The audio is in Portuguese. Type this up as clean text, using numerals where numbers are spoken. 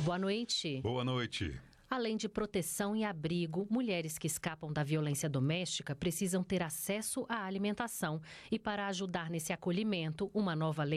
Boa noite. Boa noite. Além de proteção e abrigo, mulheres que escapam da violência doméstica precisam ter acesso à alimentação. E para ajudar nesse acolhimento, uma nova lei